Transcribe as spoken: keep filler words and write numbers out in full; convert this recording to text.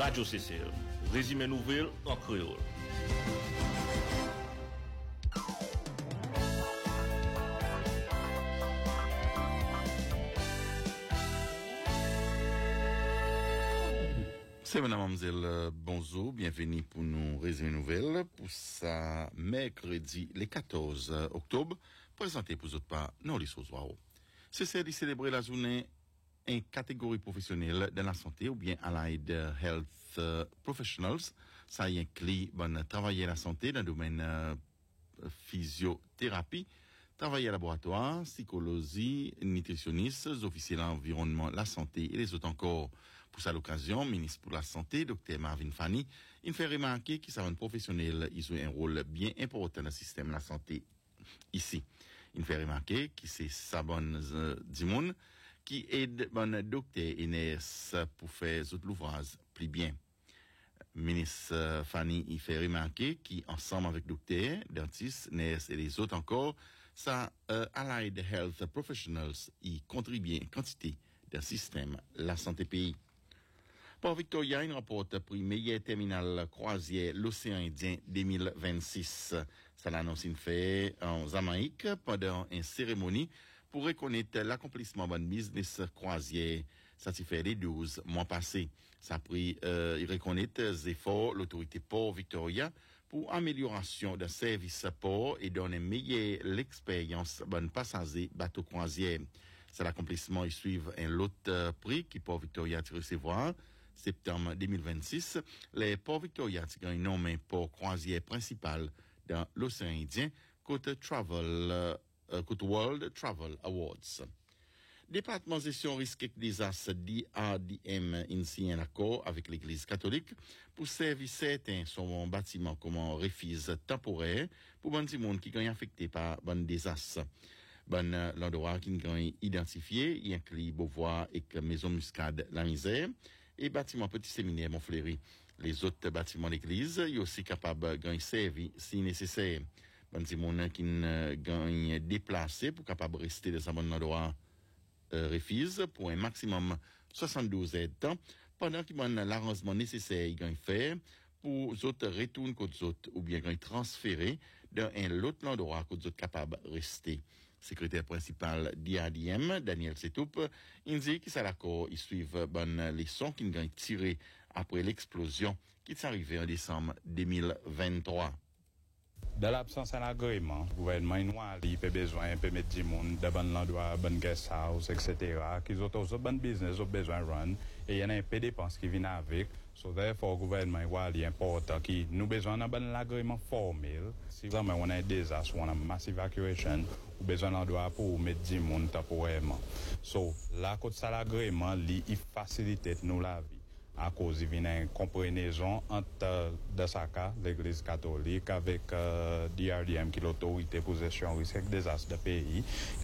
Radio C C L. Résumé nouvelle en créole. C'est madame Mamzelle, bonjour, bienvenue pour nous résumer nouvelles pour ça mercredi le quatorze octobre, présenté pour vous par nos lissozoirs. C'est celle de célébrer la journée en catégorie professionnelle de la santé ou bien allied health professionals. Ça y inclut bon, travailler la santé dans le domaine euh, physiothérapie, travailler à laboratoire, psychologie, nutritionniste, officiers de l'environnement, la santé et les autres encore. Pour ça l'occasion, ministre pour la Santé, Dr Marvin Fanny, il fait remarquer que ça professionnel, ils ont un rôle bien important dans le système de la santé ici. Il fait remarquer que c'est sa bonne euh, Dimoun qui aide bon docteur et nurse pour faire autres l'ouvrage plus bien. Ministre euh, Fanny, il fait remarquer qu'ensemble avec docteur, dentiste, nurse et les autres encore, ça euh, allied health professionals, y contribuent en quantité d'un système la santé pays. Port Victoria, une rapporte prix meilleur terminal croisière l'océan Indien deux mille vingt-six. Ça l'annonce une fait en Jamaïque pendant une cérémonie pour reconnaître l'accomplissement de business croisière. Ça s'y fait les douze mois passés. Ça a pris, euh, il reconnaît les efforts l'autorité Port Victoria pour amélioration d'un service port et donner meilleure l'expérience bonne passager bateau croisière. C'est l'accomplissement, ils suivent un lot euh, prix qui Port Victoria a recevoir. Septembre deux mille vingt-six, les Port Victoria ont un nom port croisière principal dans l'océan Indien, côté Travel, euh, côté World Travel Awards. Département gestion risque et désastre D R D M initié un accord avec l'Église catholique pour servir certains son bâtiment comme un refuge temporaire pour bon petit monde qui sont affectés par bon désastre. Bon, l'endroit qui est identifié, il inclut Beauvoir et Maison Muscade La Misère et bâtiment Petit Séminaire Montfleury. Les autres bâtiments d'église, ils sont aussi capables de servir si nécessaire. Bon, c'est mon qui gagne déplacé pour capable rester dans un bon endroit euh, refuse pour un maximum soixante-douze temps pendant qu'ils ont l'arrangement nécessaire, ils gagnent faire pour les autres retournent contre les autres ou bien gagnent transférer dans un autre endroit que les autres capables de rester. Secrétaire principal d'I A D M, Daniel Setoup, indique que c'est l'accord, ils suivent bonne leçon qu'ils ont tiré après l'explosion qui est arrivée en décembre deux mille vingt-trois. De l'absence d'un agrément, le gouvernement noir, il peut besoin, il peut mettre du monde, de bon endroit, bon guest house, et cetera, qu'ils ont aussi bon business, ont besoin de run, et il y en a un peu de dépenses qui viennent avec. So therefore, le gouvernement noir, il est important qui nous besoin d'un bon agrément formel. Si vraiment on a un désastre, on a une massive évacuation, ou besoin d'un endroit pour mettre du monde temporairement. So, là, quand ça l'agrément, il facilite nous la vie. À cause il y a une compréhension entre de sa cas l'Église catholique avec euh, D R D M qui est l'autorité pour gestion risque et désastre de pays